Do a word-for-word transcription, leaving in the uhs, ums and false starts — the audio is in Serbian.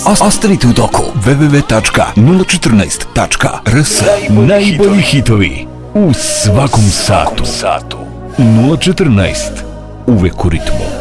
Ostanite u toku. w w w tačka nula četrnaest tačka r s. Najbolji hitovi u svakom satu. nula četrnaest. Uvek u ritmu.